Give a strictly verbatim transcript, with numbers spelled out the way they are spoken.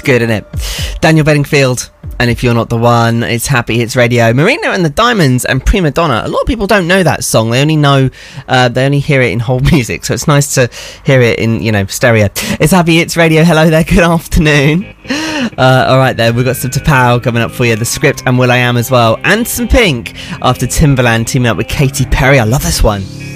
good, isn't it? Daniel Bedingfield, and If You're Not the One, it's Happy Hits Radio. Marina and the Diamonds and Prima Donna. A lot of people don't know that song. They only know, uh, they only hear it in whole music, so it's nice to hear it in, you know, stereo. It's Happy Hits Radio. Hello there, good afternoon. Uh, all right then, we've got some Tapao coming up for you, The Script and Will I Am as well, and some Pink after Timbaland teaming up with Katy Perry. I love this one.